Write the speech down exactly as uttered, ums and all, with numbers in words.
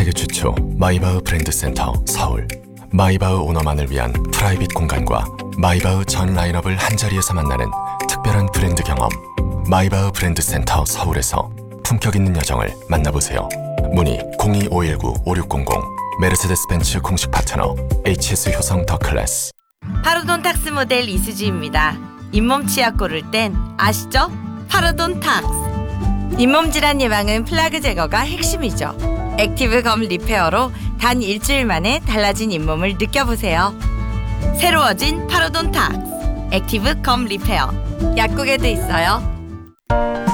세계 최초 마이바흐 브랜드 센터 서울. 마이바흐 오너만을 위한 프라이빗 공간과 마이바흐 전 라인업을 한자리에서 만나는 특별한 브랜드 경험. 마이바흐 브랜드 센터 서울에서 품격 있는 여정을 만나보세요. 문의 공이 오일구 오육공공. 메르세데스 벤츠 공식 파트너 에이치에스 효성 더 클래스. 파로돈탁스 모델 이수지입니다. 잇몸 치약 고를 땐 아시죠? 파로돈탁스. 잇몸 질환 예방은 플라그 제거가 핵심이죠. 액티브 검 리페어로 단 일주일 만에 달라진 잇몸을 느껴보세요. 새로워진 파로돈탁스 액티브 검 리페어. 약국에도 있어요.